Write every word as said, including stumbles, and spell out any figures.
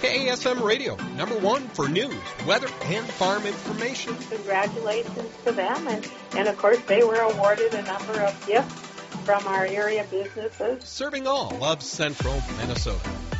K A S M Radio, number one for news, weather, and farm information. Congratulations to them. And, and of course, they were awarded a number of gifts from our area businesses. Serving all of central Minnesota.